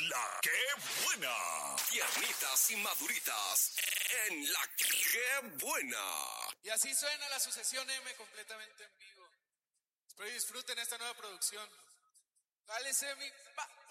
La que buena. Tiernitas y maduritas en la que buena. Y así suena la sucesión M completamente en vivo. Espero y disfruten esta nueva producción. Dale, Semi.